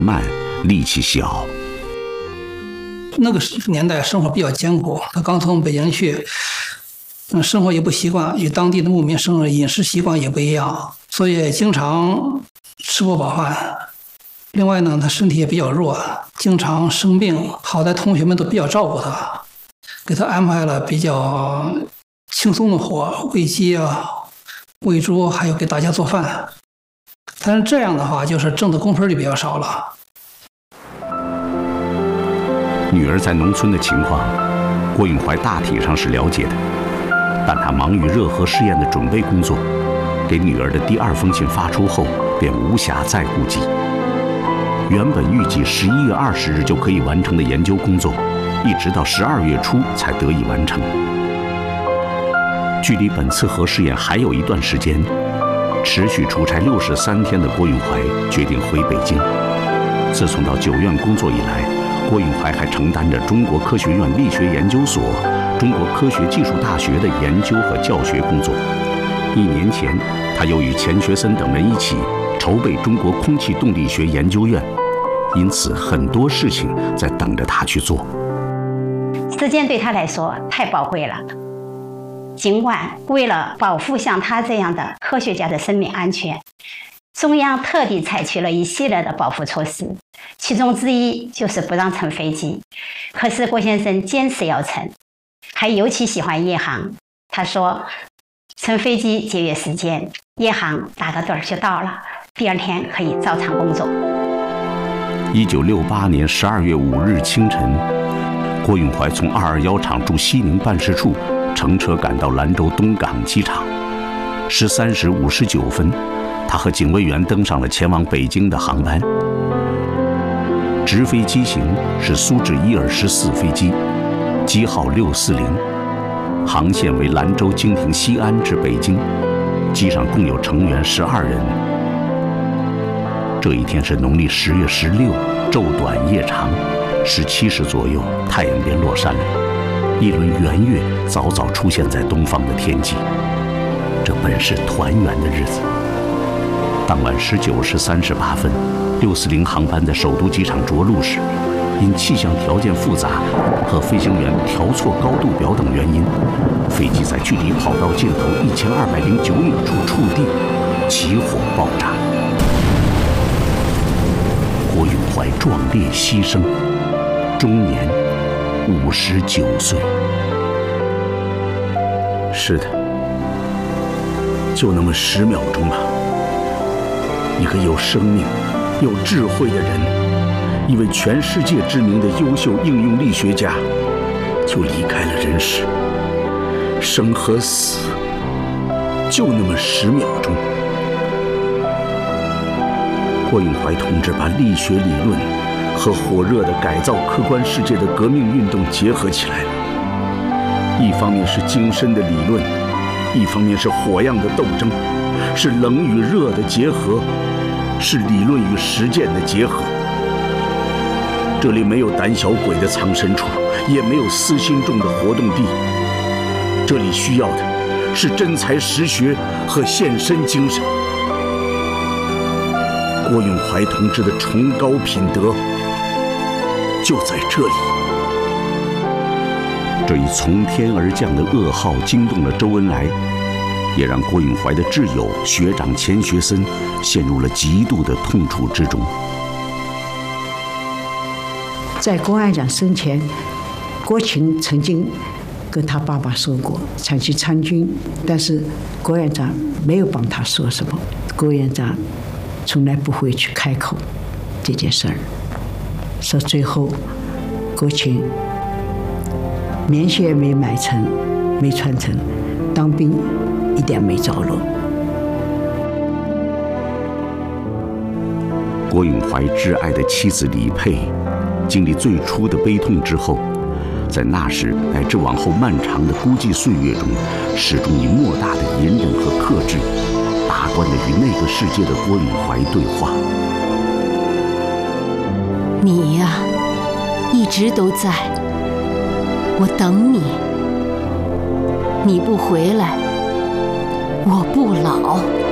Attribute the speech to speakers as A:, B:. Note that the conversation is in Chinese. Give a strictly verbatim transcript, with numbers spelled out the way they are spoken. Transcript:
A: 慢，力气小。
B: 那个年代生活比较艰苦，他刚从北京去，嗯，生活也不习惯，与当地的牧民生活饮食习惯也不一样，所以经常吃不饱饭。另外呢，他身体也比较弱，经常生病。好在同学们都比较照顾他，给他安排了比较轻松的活，喂鸡啊、喂猪，还有给大家做饭。但是这样的话，就是挣的工分就比较少了。
A: 女儿在农村的情况，郭永怀大体上是了解的，但他忙于热核试验的准备工作，给女儿的第二封信发出后，便无暇再顾及。原本预计十一月二十日就可以完成的研究工作，一直到十二月初才得以完成。距离本次核试验还有一段时间，持续出差六十三天的郭永怀决定回北京。自从到九院工作以来，郭永怀还承担着中国科学院力学研究所、中国科学技术大学的研究和教学工作。一年前，他又与钱学森等人一起筹备中国空气动力学研究院，因此很多事情在等着他去做。
C: 时间对他来说太宝贵了，尽管为了保护像他这样的科学家的生命安全，中央特地采取了一系列的保护措施，其中之一就是不让乘飞机。可是郭先生坚持要乘，还尤其喜欢夜航。他说，乘飞机节约时间，夜航打个盹就到了，第二天可以照常工作。
A: 一九六八年十二月五日清晨，郭永怀从二二一厂驻西宁办事处乘车赶到兰州东港机场。十三时五十九分，他和警卫员登上了前往北京的航班。直飞机型是苏制伊尔十四飞机，机号六四零，航线为兰州经停西安至北京，机上共有成员十二人。这一天是农历十月十六，昼短夜长，十七时左右，太阳便落山了，一轮圆月早早出现在东方的天际。这本是团圆的日子。当晚十九时三十八分，六四零航班在首都机场着陆时，因气象条件复杂和飞行员调错高度表等原因，飞机在距离跑道尽头一千二百零九米处触地，起火爆炸。郭永怀壮烈牺牲，终年五十九岁。是的，就那么十秒钟吧。一个有生命、有智慧的人，一位全世界知名的优秀应用力学家，就离开了人世。生和死，就那么十秒钟。郭永怀同志把力学理论和火热的改造客观世界的革命运动结合起来了。一方面是精深的理论，一方面是火样的斗争，是冷与热的结合，是理论与实践的结合。这里没有胆小鬼的藏身处，也没有私心重的活动地。这里需要的是真才实学和献身精神。郭永怀同志的崇高品德就在这里。这一从天而降的噩耗惊动了周恩来，也让郭永怀的挚友学长钱学森陷入了极度的痛楚之中。
D: 在郭院长生前，郭琴曾经跟他爸爸说过想去参军，但是郭院长没有帮他说什么。郭院长从来不会去开口这件事儿，说最后郭琴棉靴没买成，没穿成，当兵一点没着落。
A: 郭永怀挚爱的妻子李佩，经历最初的悲痛之后，在那时乃至往后漫长的孤寂岁月中，始终以莫大的隐忍和克制，达观地与那个世界的郭永怀对话。
E: 你呀，一直都在，我等你。你不回来，我不老。